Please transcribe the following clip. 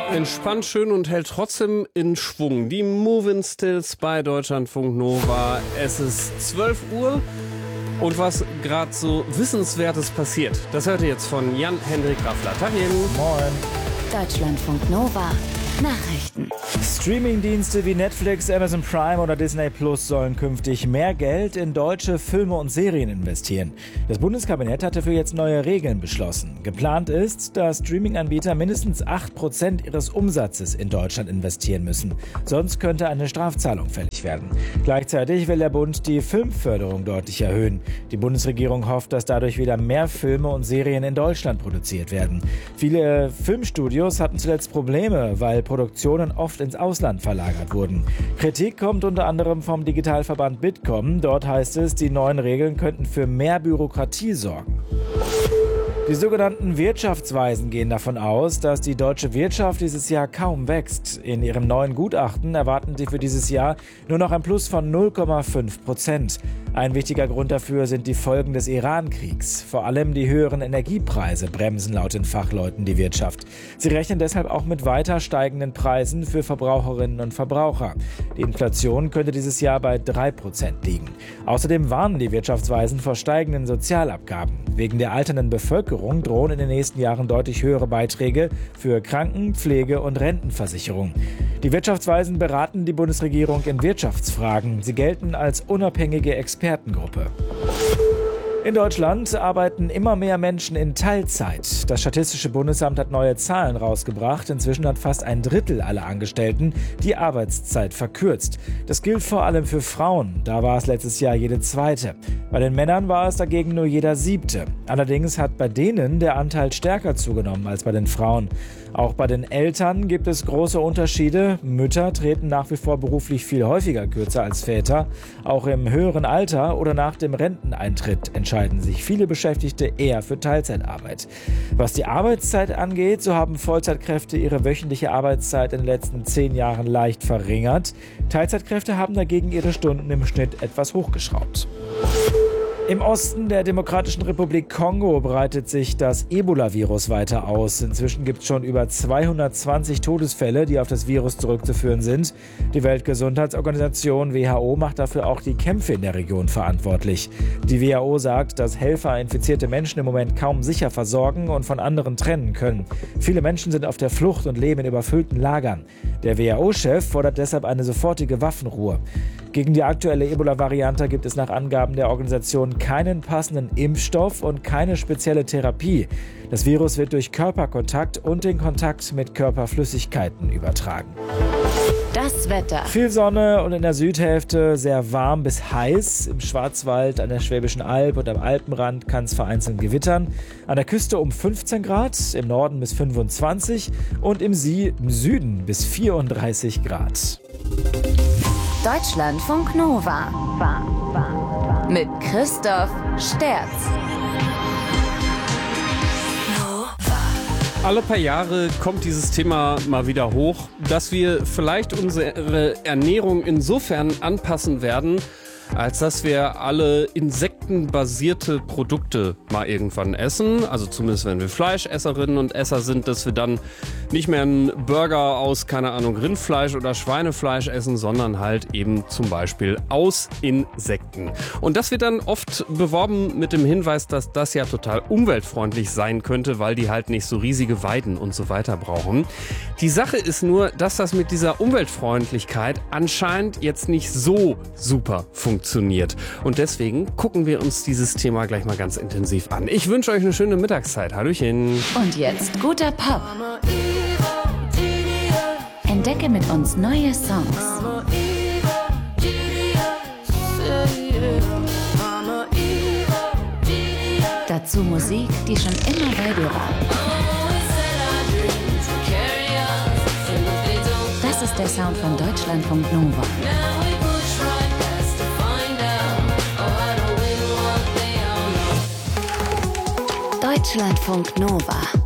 Entspannt, schön und hält trotzdem in Schwung. Die Movin' Stills bei Deutschlandfunk Nova. Es ist 12 Uhr und was gerade so Wissenswertes passiert, das hört ihr jetzt von Jan-Henrik Raffler. Tagchen. Moin. Deutschlandfunk Nova. Nachrichten. Streamingdienste wie Netflix, Amazon Prime oder Disney Plus sollen künftig mehr Geld in deutsche Filme und Serien investieren. Das Bundeskabinett hat dafür jetzt neue Regeln beschlossen. Geplant ist, dass Streaminganbieter mindestens 8% ihres Umsatzes in Deutschland investieren müssen. Sonst könnte eine Strafzahlung fällig werden. Gleichzeitig will der Bund die Filmförderung deutlich erhöhen. Die Bundesregierung hofft, dass dadurch wieder mehr Filme und Serien in Deutschland produziert werden. Viele Filmstudios hatten zuletzt Probleme, weil Produktionen oft ins Ausland verlagert wurden. Kritik kommt unter anderem vom Digitalverband Bitkom. Dort heißt es, die neuen Regeln könnten für mehr Bürokratie sorgen. Die sogenannten Wirtschaftsweisen gehen davon aus, dass die deutsche Wirtschaft dieses Jahr kaum wächst. In ihrem neuen Gutachten erwarten sie für dieses Jahr nur noch ein Plus von 0,5%. Ein wichtiger Grund dafür sind die Folgen des Iran-Kriegs. Vor allem die höheren Energiepreise bremsen laut den Fachleuten die Wirtschaft. Sie rechnen deshalb auch mit weiter steigenden Preisen für Verbraucherinnen und Verbraucher. Die Inflation könnte dieses Jahr bei 3% liegen. Außerdem warnen die Wirtschaftsweisen vor steigenden Sozialabgaben. Wegen der alternden Bevölkerung drohen in den nächsten Jahren deutlich höhere Beiträge für Kranken-, Pflege- und Rentenversicherung. Die Wirtschaftsweisen beraten die Bundesregierung in Wirtschaftsfragen. Sie gelten als unabhängige Expertengruppe. In Deutschland arbeiten immer mehr Menschen in Teilzeit. Das Statistische Bundesamt hat neue Zahlen rausgebracht. Inzwischen hat fast ein Drittel aller Angestellten die Arbeitszeit verkürzt. Das gilt vor allem für Frauen. Da war es letztes Jahr jede zweite. Bei den Männern war es dagegen nur jeder siebte. Allerdings hat bei denen der Anteil stärker zugenommen als bei den Frauen. Auch bei den Eltern gibt es große Unterschiede. Mütter treten nach wie vor beruflich viel häufiger kürzer als Väter. Auch im höheren Alter oder nach dem Renteneintritt entscheiden sich viele Beschäftigte eher für Teilzeitarbeit. Was die Arbeitszeit angeht, so haben Vollzeitkräfte ihre wöchentliche Arbeitszeit in den letzten 10 Jahren leicht verringert. Teilzeitkräfte haben dagegen ihre Stunden im Schnitt etwas hochgeschraubt. Im Osten der Demokratischen Republik Kongo breitet sich das Ebola-Virus weiter aus. Inzwischen gibt es schon über 220 Todesfälle, die auf das Virus zurückzuführen sind. Die Weltgesundheitsorganisation WHO macht dafür auch die Kämpfe in der Region verantwortlich. Die WHO sagt, dass Helfer infizierte Menschen im Moment kaum sicher versorgen und von anderen trennen können. Viele Menschen sind auf der Flucht und leben in überfüllten Lagern. Der WHO-Chef fordert deshalb eine sofortige Waffenruhe. Gegen die aktuelle Ebola-Variante gibt es nach Angaben der Organisation keinen passenden Impfstoff und keine spezielle Therapie. Das Virus wird durch Körperkontakt und den Kontakt mit Körperflüssigkeiten übertragen. Das Wetter. Viel Sonne und in der Südhälfte sehr warm bis heiß. Im Schwarzwald, an der Schwäbischen Alb und am Alpenrand kann es vereinzelt gewittern. An der Küste um 15 Grad, im Norden bis 25 und im Süden bis 34 Grad. Deutschlandfunk Nova. Mit Christoph Sterz. Alle paar Jahre kommt dieses Thema mal wieder hoch, dass wir vielleicht unsere Ernährung insofern anpassen werden, als dass wir alle insektenbasierte Produkte mal irgendwann essen. Also zumindest wenn wir Fleischesserinnen und Esser sind, dass wir dann nicht mehr einen Burger aus, keine Ahnung, Rindfleisch oder Schweinefleisch essen, sondern halt eben zum Beispiel aus Insekten. Und das wird dann oft beworben mit dem Hinweis, dass das ja total umweltfreundlich sein könnte, weil die halt nicht so riesige Weiden und so weiter brauchen. Die Sache ist nur, dass das mit dieser Umweltfreundlichkeit anscheinend jetzt nicht so super funktioniert. Und deswegen gucken wir uns dieses Thema gleich mal ganz intensiv an. Ich wünsche euch eine schöne Mittagszeit. Hallöchen. Und jetzt guter Pop. Entdecke mit uns neue Songs. Dazu Musik, die schon immer bei dir war. Das ist der Sound von Deutschlandfunk Nova. Deutschlandfunk Nova.